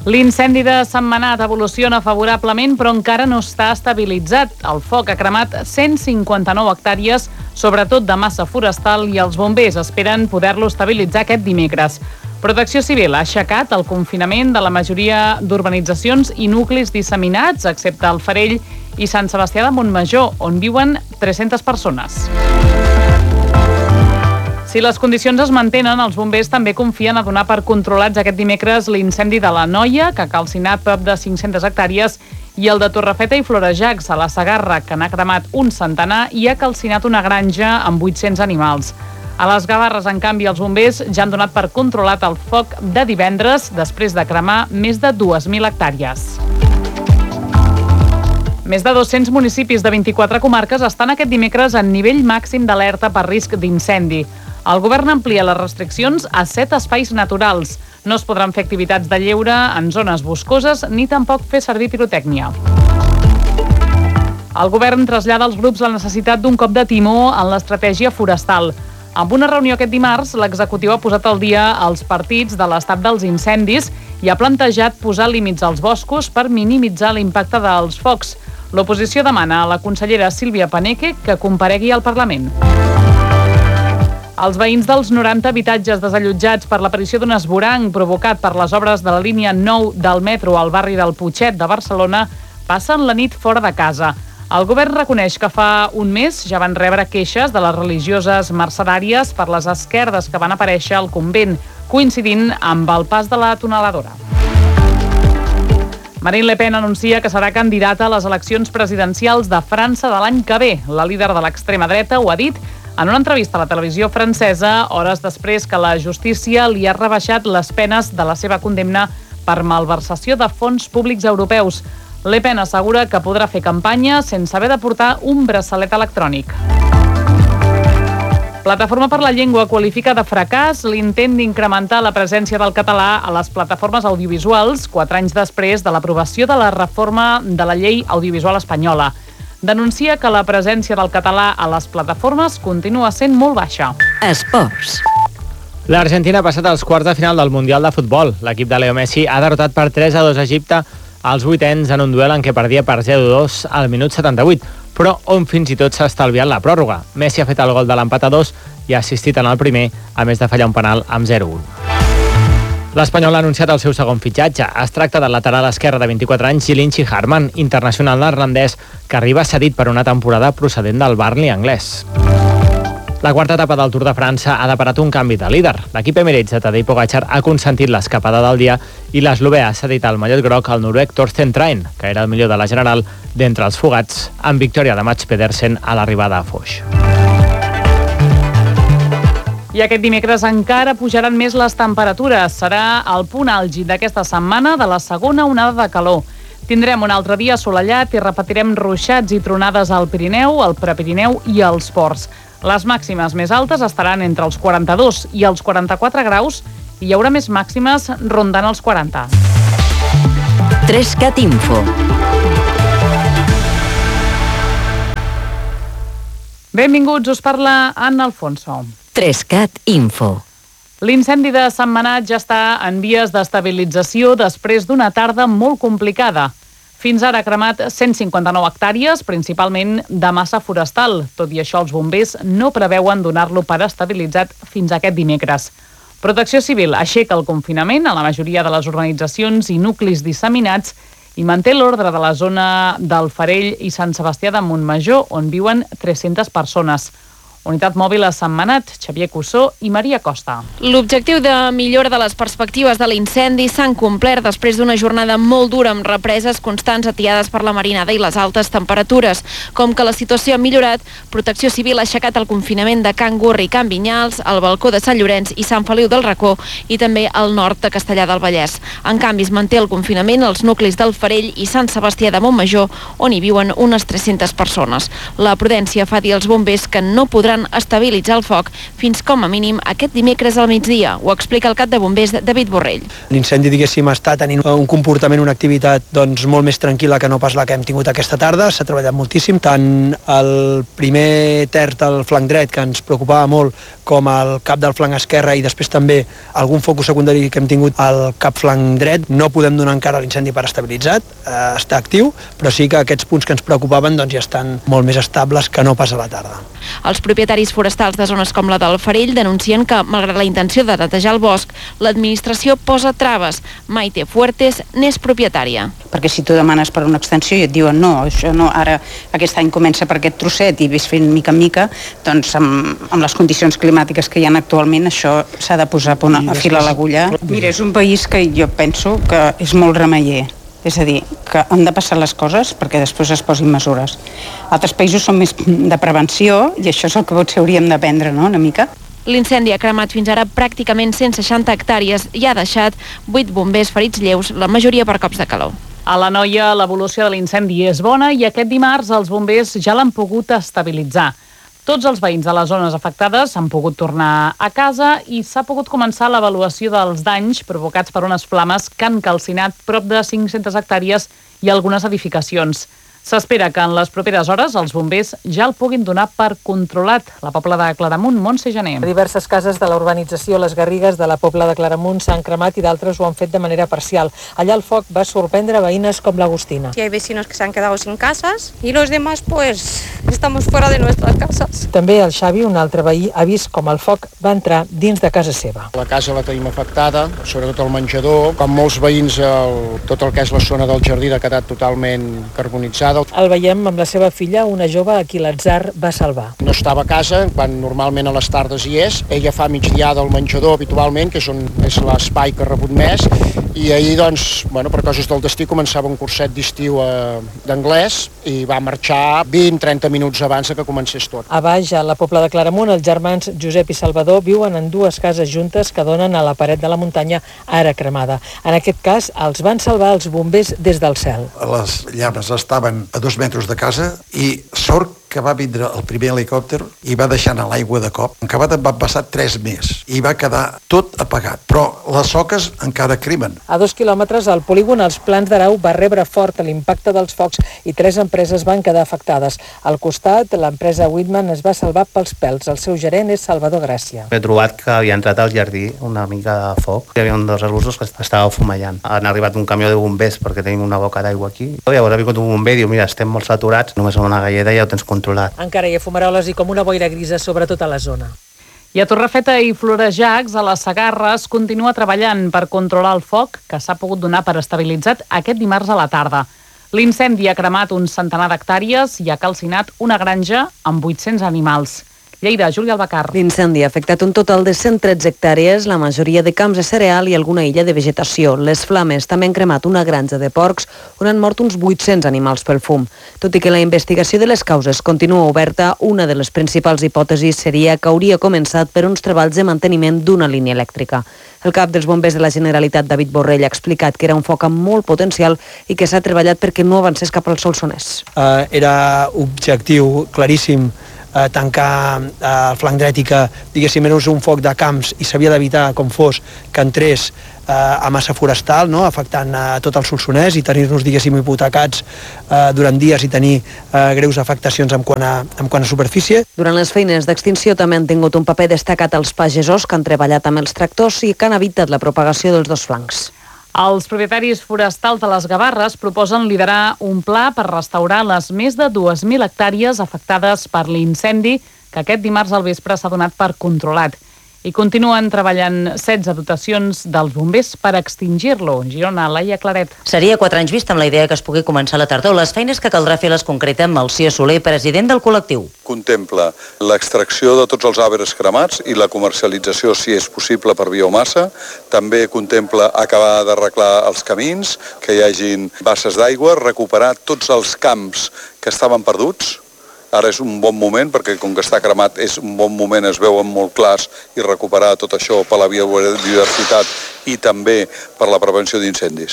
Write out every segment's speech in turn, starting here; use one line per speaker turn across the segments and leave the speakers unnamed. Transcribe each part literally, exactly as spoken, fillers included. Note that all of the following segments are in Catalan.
L'incendi de Sentmenat evoluciona favorablement, però encara no està estabilitzat. El foc ha cremat cent cinquanta-nou hectàrees, sobretot de massa forestal, i els bombers esperen poder-lo estabilitzar aquest dimecres. Protecció Civil ha aixecat el confinament de la majoria d'urbanitzacions i nuclis disseminats, excepte el Farell i Sant Sebastià de Montmajor, on viuen tres-centes persones. Si les condicions es mantenen, els bombers també confien a donar per controlats aquest dimecres l'incendi de la Noia, que ha calcinat prop de cinc-centes hectàrees, i el de Torrefeta i Florejacs, a la Segarra, que n'ha cremat un centenar i ha calcinat una granja amb vuit-cents animals. A les Gavarres, en canvi, els bombers ja han donat per controlat el foc de divendres, després de cremar més de dues mil hectàrees. Més de dos-cents municipis de vint-i-quatre comarques estan aquest dimecres en nivell màxim d'alerta per risc d'incendi. El govern amplia les restriccions a set espais naturals. No es podran fer activitats de lleure en zones boscoses ni tampoc fer servir pirotècnia. El govern trasllada als grups la necessitat d'un cop de timó en l'estratègia forestal. Amb una reunió aquest dimarts, l'executiu ha posat al dia els partits de l'estat dels incendis i ha plantejat posar límits als boscos per minimitzar l'impacte dels focs. L'oposició demana a la consellera Sílvia Paneque que comparegui al Parlament. Els veïns dels noranta habitatges desallotjats per l'aparició d'un esvoranc provocat per les obres de la línia nou del metro al barri del Putxet de Barcelona passen la nit fora de casa. El govern reconeix que fa un mes ja van rebre queixes de les religioses mercedàries per les esquerdes que van aparèixer al convent, coincidint amb el pas de la tuneladora. Marine Le Pen anuncia que serà candidata a les eleccions presidencials de França de l'any que ve. La líder de l'extrema dreta ho ha dit en una entrevista a la televisió francesa, hores després que la justícia li ha rebaixat les penes de la seva condemna per malversació de fons públics europeus. Le Pen assegura que podrà fer campanya sense haver de portar un braçalet electrònic. Plataforma per la Llengua qualifica de fracàs l'intent d'incrementar la presència del català a les plataformes audiovisuals quatre anys després de l'aprovació de la reforma de la llei audiovisual espanyola. Denuncia que la presència del català a les plataformes continua sent molt baixa.
Esports.
L'Argentina ha passat als quarts de final del Mundial de Futbol. L'equip de Leo Messi ha derrotat per tres a dos a Egipte als vuitens en un duel en què perdia per zero a dos al minut setanta-vuit, però on fins i tot s'ha estalviat la pròrroga. Messi ha fet el gol de l'empat a dos i ha assistit en el primer, a més de fallar un penal amb zero a un. L'Espanyol ha anunciat el seu segon fitxatge. Es tracta del lateral esquerre de vint-i-quatre anys, Jilinchi Harman, internacional neerlandès, que arriba cedit per una temporada procedent del Burnley anglès. La quarta etapa del Tour de França ha deparat un canvi de líder. L'equip Emirates de Tadej Pogačar ha consentit l'escapada del dia i l'eslovè ha cedit el mallot groc al noruec Torsten Train, que era el millor de la general d'entre els fugats, amb victòria de Mats Pedersen a l'arribada a Foix.
I aquest dimecres encara pujaran més les temperatures. Serà el punt àlgid d'aquesta setmana de la segona onada de calor. Tindrem un altre dia assolellat i repetirem ruixats i tronades al Pirineu, al Prepirineu i als ports. Les màximes més altes estaran entre els quaranta-dos i els quaranta-quatre graus i hi haurà més màximes rondant els quaranta.
Trescat Info.
Benvinguts, us parla Anna Alfonso.
Trescat Info.
L'incendi de Sentmenat ja està en vies d'estabilització després d'una tarda molt complicada. Fins ara ha cremat cent cinquanta-nou hectàrees, principalment de massa forestal. Tot i això, els bombers no preveuen donar-lo per estabilitzat fins aquest dimecres. Protecció Civil aixeca el confinament a la majoria de les urbanitzacions i nuclis disseminats i manté l'ordre de la zona del Farell i Sant Sebastià de Montmajor, on viuen tres-centes persones. Unitat mòbil a Sentmenat, Xavier Cussó i Maria Costa.
L'objectiu de millora de les perspectives de l'incendi s'han complert després d'una jornada molt dura amb represes constants atiades per la marinada i les altes temperatures. Com que la situació ha millorat, Protecció Civil ha aixecat el confinament de Can Gurri i Can Vinyals, el balcó de Sant Llorenç i Sant Feliu del Racó i també al nord de Castellar del Vallès. En canvi, es manté el confinament als nuclis del Farell i Sant Sebastià de Montmajor, on hi viuen unes tres-centes persones. La prudència fa dir als bombers que no podran podran estabilitzar el foc fins com a mínim aquest dimecres al migdia. Ho explica el cap de bombers David Borrell.
L'incendi, diguéssim, està tenint un comportament, una activitat doncs, molt més tranquil·la que no pas la que hem tingut aquesta tarda. S'ha treballat moltíssim, tant el primer terç del flanc dret, que ens preocupava molt, com el cap del flanc esquerre i després també algun focus secundari que hem tingut al cap flanc dret. No podem donar encara l'incendi per estabilitzat, eh, està actiu, però sí que aquests punts que ens preocupaven doncs, ja estan molt més estables que no pas a la tarda.
Els propietaris forestals de zones com la del Farell denuncien que, malgrat la intenció de netejar el bosc, l'administració posa traves. Maite Fuertes n'és propietària.
Perquè si tu demanes per una extensió i et diuen no, això no, ara aquest any comença per aquest trosset i ves fent mica en mica, doncs amb, amb les condicions climàtiques que hi ha actualment això s'ha de posar a, a fil a l'agulla. Mira, és un país que jo penso que és molt remeller. És a dir, que han de passar les coses perquè després es posin mesures. Altres països són més de prevenció i això és el que potser hauríem d'aprendre, no?, una mica.
L'incendi ha cremat fins ara pràcticament cent seixanta hectàrees i ha deixat vuit bombers ferits lleus, la majoria per cops de calor.
A l'Anoia l'evolució de l'incendi és bona i aquest dimarts els bombers ja l'han pogut estabilitzar. Tots els veïns de les zones afectades han pogut tornar a casa i s'ha pogut començar l'avaluació dels danys provocats per unes flames que han calcinat prop de cinc-centes hectàrees i algunes edificacions. S'espera que en les properes hores els bombers ja el puguin donar per controlat. La Pobla de Claramunt, Montse Gené.
Diverses cases de la urbanització Les Garrigues de la Pobla de Claramunt s'han cremat i d'altres ho han fet de manera parcial. Allà el foc va sorprendre veïnes com l'Agustina.
Hay vecinos que se han quedado sin casas y los demás pues estamos fuera de nuestras casas.
També el Xavi, un altre veí, ha vist com el foc va entrar dins de casa seva.
La casa la tenim afectada, sobretot el menjador. Com molts veïns, el, tot el que és la zona del jardí ha quedat totalment carbonitzada.
El veiem amb la seva filla, una jove a qui l'atzar va salvar.
No estava a casa, quan normalment a les tardes hi és. Ella fa migdiada al menjador habitualment, que és, on, és l'espai que ha rebut més, i ahir, doncs, bueno, per coses del destí, començava un curset d'estiu eh, d'anglès i va marxar vint a trenta minuts abans que comencés tot.
A baix, a la Pobla de Claramunt, els germans Josep i Salvador viuen en dues cases juntes que donen a la paret de la muntanya ara cremada. En aquest cas, els van salvar els bombers des del cel.
Les llames estaven a dos metres de casa i sort que va vindre el primer helicòpter i va deixar anar l'aigua de cop. En acabat va passar tres més i va quedar tot apagat, però les soques encara cremen.
A dos quilòmetres al polígon Els Plans d'Arau va rebre fort l'impacte dels focs i tres empreses van quedar afectades. Al costat, l'empresa Whitman es va salvar pels pèls. El seu gerent és Salvador Gràcia.
He trobat que havia entrat al jardí una mica de foc. Hi havia un dels arbustos que estava fumellant. Han arribat un camió de bombers perquè tenim una boca d'aigua aquí. Llavors ha vingut un bomber i diu, mira, estem molt saturats, només amb una galleda ja ho tens controlat.
Encara hi ha fumaroles i com una boira grisa sobre tota la zona.
I a Torrefeta i Florejacs, a les Segarres, continua treballant per controlar el foc que s'ha pogut donar per estabilitzat aquest dimarts a la tarda. L'incendi ha cremat un centenar d'hectàrees i ha calcinat una granja amb vuit-cents animals. Lleida, Júlia Albacar.
L'incendi ha afectat un total de cent tretze hectàrees, la majoria de camps de cereal i alguna illa de vegetació. Les flames també han cremat una granja de porcs on han mort uns vuit-cents animals pel fum. Tot i que la investigació de les causes continua oberta, una de les principals hipòtesis seria que hauria començat per uns treballs de manteniment d'una línia elèctrica. El cap dels bombers de la Generalitat, David Borrell, ha explicat que era un foc amb molt potencial i que s'ha treballat perquè no avancés cap al Solsonès.
Uh, era objectiu claríssim eh, tancar eh, el flanc dret i que, diguéssim, era un foc de camps i s'havia d'evitar, com fos, que entrés eh, a massa forestal, no?, afectant eh, tot el Solsonès i tenir-nos, diguéssim, hipotecats eh, durant dies i tenir eh, greus afectacions en quant, a, en quant a superfície.
Durant les feines d'extinció també han tingut un paper destacat els pagesos que han treballat amb els tractors i que han evitat la propagació dels dos flancs.
Els propietaris forestals de les Gavarres proposen liderar un pla per restaurar les més de dues mil hectàrees afectades per l'incendi que aquest dimarts al vespre s'ha donat per controlat. I continuen treballant setze dotacions dels bombers per extingir-lo. Girona, Laia Claret.
Seria quatre anys vist amb la idea que es pugui començar la tardor. Les feines que caldrà fer les concreta amb Melcior Soler, president del col·lectiu.
Contempla l'extracció de tots els arbres cremats i la comercialització, si és possible, per biomassa. També contempla acabar d'arreglar els camins, que hi hagin basses d'aigua, recuperar tots els camps que estaven perduts. Ara és un bon moment, perquè com que està cremat és un bon moment, es veuen molt clars, i recuperar tot això per la biodiversitat i també per la prevenció d'incendis.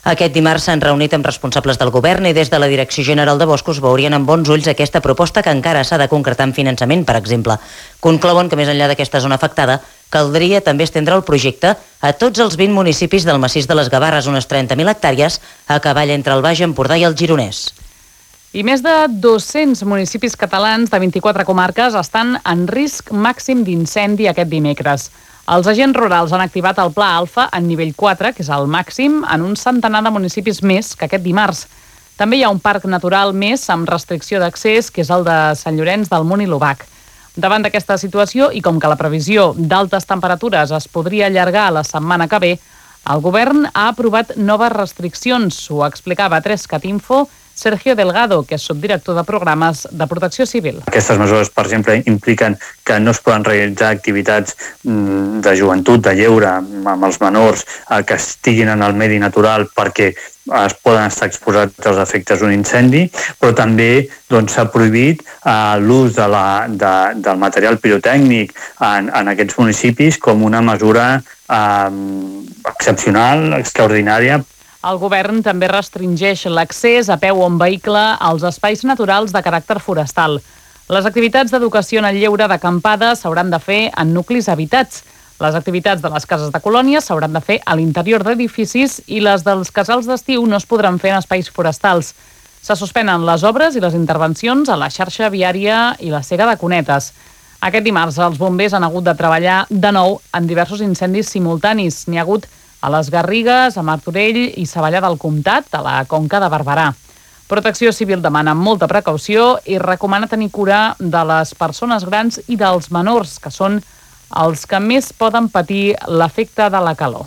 Aquest dimarts s'han reunit amb responsables del govern i des de la Direcció General de Boscos veurien amb bons ulls aquesta proposta que encara s'ha de concretar en finançament, per exemple. Conclouen que més enllà d'aquesta zona afectada, caldria també estendre el projecte a tots els vint municipis del massís de les Gavarres, unes trenta mil hectàrees, a cavall entre el Baix Empordà i el Gironès.
I més de dos-cents municipis catalans de vint-i-quatre comarques estan en risc màxim d'incendi aquest dimecres. Els agents rurals han activat el Pla Alfa en nivell quatre, que és el màxim, en un centenar de municipis més que aquest dimarts. També hi ha un parc natural més amb restricció d'accés, que és el de Sant Llorenç del Munt i l'Obac. Davant d'aquesta situació, i com que la previsió d'altes temperatures es podria allargar a la setmana que ve, el govern ha aprovat noves restriccions. Ho explicava a tres cat info Sergio Delgado, que és subdirector de programes de protecció civil.
Aquestes mesures, per exemple, impliquen que no es poden realitzar activitats de joventut, de lleure, amb els menors, que estiguin en el medi natural perquè es poden estar exposats als efectes d'un incendi, però també doncs, s'ha prohibit eh, l'ús de la, de, del material pirotècnic en, en aquests municipis com una mesura eh, excepcional, extraordinària.
El govern també restringeix l'accés a peu o en vehicle als espais naturals de caràcter forestal. Les activitats d'educació en el lleure d'acampada s'hauran de fer en nuclis habitats. Les activitats de les cases de colònia s'hauran de fer a l'interior d'edificis i les dels casals d'estiu no es podran fer en espais forestals. Se suspenen les obres i les intervencions a la xarxa viària i la cega de cunetes. Aquest dimarts els bombers han hagut de treballar de nou en diversos incendis simultanis. N'hi ha hagut a les Garrigues, a Martorell i Savallà del Comtat, a la Conca de Barberà. Protecció Civil demana molta precaució i recomana tenir cura de les persones grans i dels menors, que són els que més poden patir l'efecte de la calor.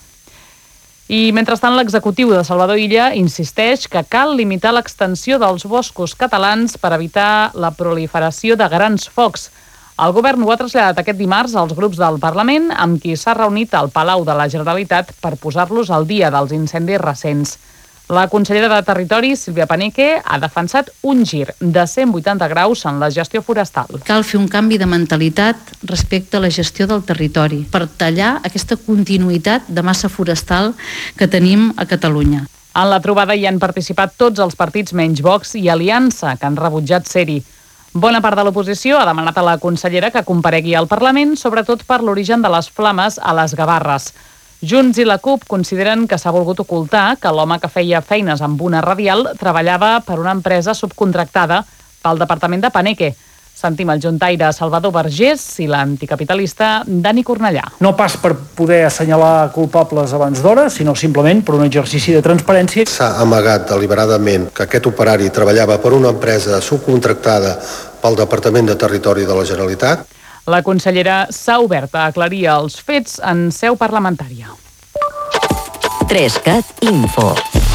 I, mentrestant, l'executiu de Salvador Illa insisteix que cal limitar l'extensió dels boscos catalans per evitar la proliferació de grans focs. El govern ho ha traslladat aquest dimarts als grups del Parlament, amb qui s'ha reunit al Palau de la Generalitat per posar-los al dia dels incendis recents. La consellera de Territori, Sílvia Paneque, ha defensat un gir de cent vuitanta graus en la gestió forestal.
Cal fer un canvi de mentalitat respecte a la gestió del territori per tallar aquesta continuïtat de massa forestal que tenim a Catalunya.
En la trobada hi han participat tots els partits menys Vox i Aliança, que han rebutjat ser-hi. Bona part de l'oposició ha demanat a la consellera que comparegui al Parlament, sobretot per l'origen de les flames a les Gavarres. Junts i la CUP consideren que s'ha volgut ocultar que l'home que feia feines amb una radial treballava per una empresa subcontractada pel departament de Paneque. Sentim el juntaire Salvador Vergés i l'anticapitalista Dani Cornellà.
No pas per poder assenyalar culpables abans d'hora, sinó simplement per un exercici de transparència.
S'ha amagat deliberadament que aquest operari treballava per una empresa subcontractada pel Departament de Territori de la Generalitat.
La consellera s'ha obert a aclarir els fets en seu parlamentària.
tres cat info.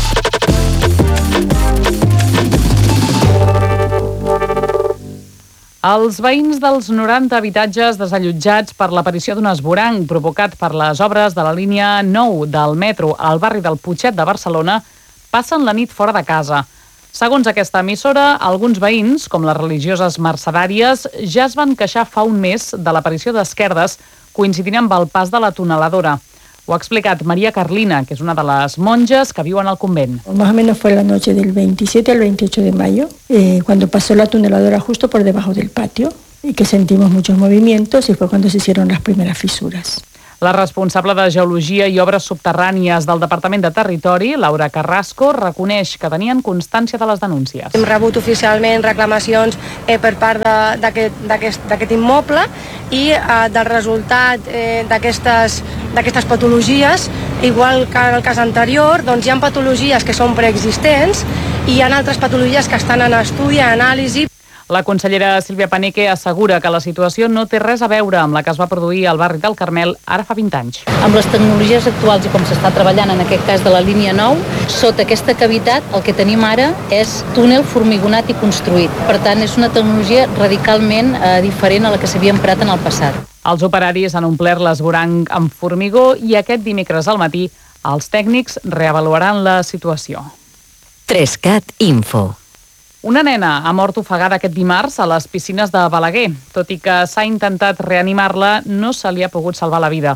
Els veïns dels noranta habitatges desallotjats per l'aparició d'un esvoranc provocat per les obres de la línia nou del metro al barri del Putxet de Barcelona passen la nit fora de casa. Segons aquesta emissora, alguns veïns, com les religioses mercedàries, ja es van queixar fa un mes de l'aparició d'esquerdes coincidint amb el pas de la tuneladora. Ho ha explicat María Carlina, que es una de las monjas que viuen al convent.
Más o menos fue la noche del veintisiete al veintiocho de mayo, eh, cuando pasó la tuneladora justo por debajo del patio y que sentimos muchos movimientos y fue cuando se hicieron las primeras fisuras.
La responsable de Geologia i Obres Subterrànies del Departament de Territori, Laura Carrasco, reconeix que tenien constància de les denúncies.
Hem rebut oficialment reclamacions eh, per part d'aquest immoble i eh, del resultat eh, d'aquestes patologies, igual que en el cas anterior, doncs hi ha patologies que són preexistents i hi ha altres patologies que estan en estudi, en anàlisi.
La consellera Sílvia Paneque assegura que la situació no té res a veure amb la que es va produir al barri del Carmel ara fa vint anys.
Amb les tecnologies actuals i com s'està treballant en aquest cas de la línia nou, sota aquesta cavitat el que tenim ara és túnel formigonat i construït. Per tant, és una tecnologia radicalment eh, diferent a la que s'havia emprat en el passat.
Els operaris han omplert l'esvoranc amb formigó i aquest dimecres al matí els tècnics reavaluaran la situació.
tres cat info.
Una nena ha mort ofegada aquest dimarts a les piscines de Balaguer. Tot i que s'ha intentat reanimar-la, no se li ha pogut salvar la vida.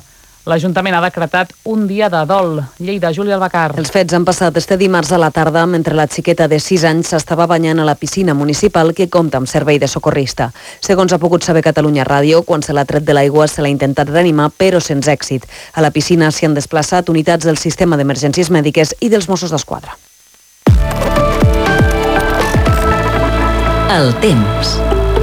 L'Ajuntament ha decretat un dia de dol. Lleida, Júlia Albacar.
Els fets han passat este dimarts a la tarda mentre la xiqueta de sis anys s'estava banyant a la piscina municipal que compta amb servei de socorrista. Segons ha pogut saber Catalunya Ràdio, quan se l'ha tret de l'aigua se l'ha intentat reanimar, però sense èxit. A la piscina s'hi han desplaçat unitats del sistema d'emergències mèdiques i dels Mossos d'Esquadra.
El temps.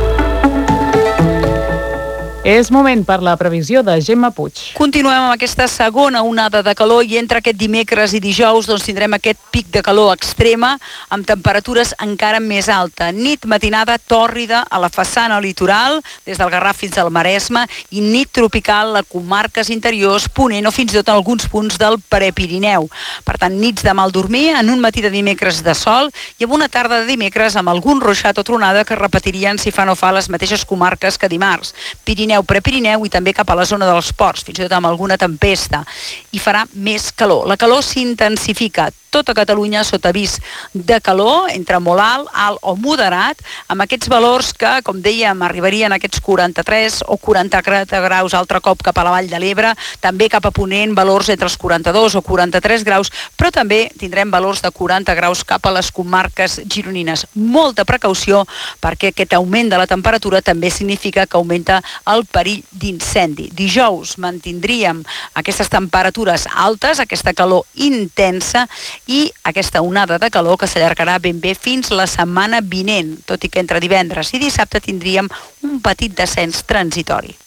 És moment per la previsió de Gemma Puig.
Continuem amb aquesta segona onada de calor i entre aquest dimecres i dijous doncs, tindrem aquest pic de calor extrema amb temperatures encara més alta. Nit matinada tòrrida a la façana litoral, des del Garraf fins al Maresme, i nit tropical a comarques interiors, Ponent o fins i tot en alguns punts del Prepirineu. Per tant, nits de mal dormir, en un matí de dimecres de sol i amb una tarda de dimecres amb algun ruixat o tronada que repetirien si fa no fa les mateixes comarques que dimarts. Pirineu, Prepirineu i també cap a la zona dels ports, fins i tot amb alguna tempesta. I farà més calor. La calor s'intensifica. Tota Catalunya sota avís de calor, entre molt alt, alt o moderat, amb aquests valors que, com dèiem, arribarien a aquests quaranta-tres o quaranta graus altre cop cap a la Vall de l'Ebre, també cap a Ponent, valors entre els quaranta-dos o quaranta-tres graus, però també tindrem valors de quaranta graus cap a les comarques gironines. Molta precaució, perquè aquest augment de la temperatura també significa que augmenta el perill d'incendi. Dijous mantindríem aquestes temperatures altes, aquesta calor intensa, i aquesta onada de calor que s'allargarà ben bé fins la setmana vinent, tot i que entre divendres i dissabte tindríem un petit descens transitori.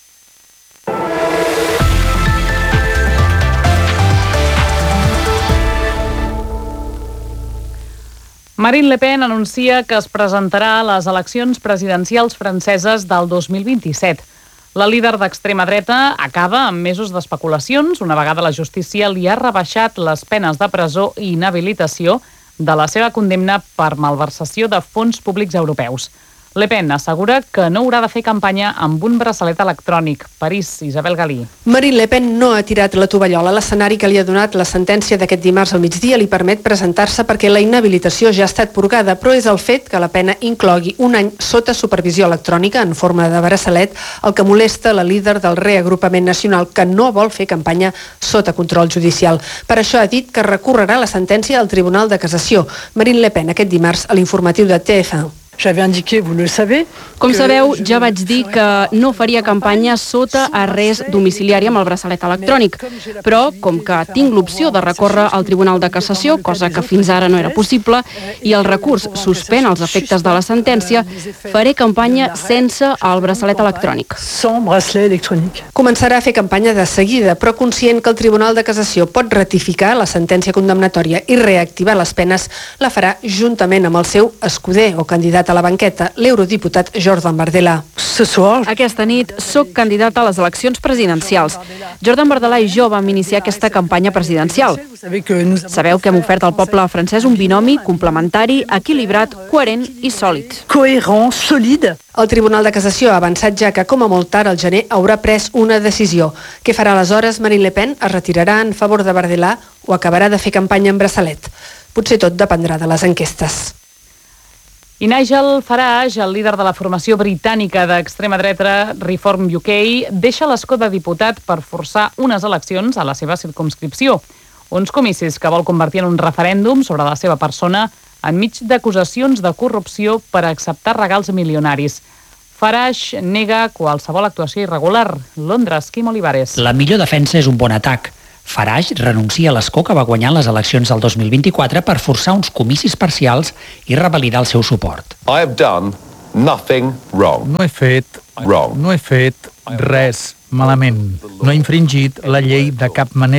Marine Le Pen anuncia que es presentarà a les eleccions presidencials franceses del dos mil vint-i-set. La líder d'extrema dreta acaba amb mesos d'especulacions, una vegada la justícia li ha rebaixat les penes de presó i inhabilitació de la seva condemna per malversació de fons públics europeus. Le Pen assegura que no haurà de fer campanya amb un braçalet electrònic. París, Isabel Galí.
Marine Le Pen no ha tirat la tovallola. L'escenari que li ha donat la sentència d'aquest dimarts al migdia li permet presentar-se perquè la inhabilitació ja ha estat purgada, però és el fet que la pena inclogui un any sota supervisió electrònica en forma de braçalet el que molesta la líder del reagrupament nacional, que no vol fer campanya sota control judicial. Per això ha dit que recorrerà la sentència al Tribunal de Cassació. Marine Le Pen aquest dimarts a l'informatiu de T F un.
Com sabeu, ja vaig dir que no faria campanya sota arrest domiciliari amb el braçalet electrònic, però com que tinc l'opció de recórrer al Tribunal de Cassació, cosa que fins ara no era possible, i el recurs suspèn els efectes de la sentència, faré campanya sense el braçalet electrònic.
Començarà a fer campanya de seguida, però conscient que el Tribunal de Cassació pot ratificar la sentència condemnatòria i reactivar les penes, la farà juntament amb el seu escuder o candidat a la banqueta, l'eurodiputat Jordan Bardella.
Aquesta nit soc candidat a les eleccions presidencials. Jordan Bardella i jo vam iniciar aquesta campanya presidencial. Sabeu que hem ofert al poble francès un binomi complementari, equilibrat, coherent i sòlid.
Coherent, solide. El Tribunal de Cassació ha avançat ja que, com a molt tard, al gener haurà pres una decisió. Què farà aleshores Marine Le Pen? Es retirarà en favor de Bardella o acabarà de fer campanya en braçalet? Potser tot dependrà de les enquestes.
I Nigel Farage, el líder de la formació britànica d'extrema dreta Reform U K, deixa l'escó de diputat per forçar unes eleccions a la seva circumscripció. Uns comicis que vol convertir en un referèndum sobre la seva persona enmig d'acusacions de corrupció per acceptar regals milionaris. Farage nega qualsevol actuació irregular. Londres, Quim Olivares.
La millor defensa és un bon atac. Farage renuncia a l'escó que va guanyar les eleccions del dos mil vint-i-quatre per forçar uns comicis parcials i revalidar el seu suport.
I have done nothing wrong.
No he fet,
wrong.
no he fet res malament. No he infringit la llei de cap manera.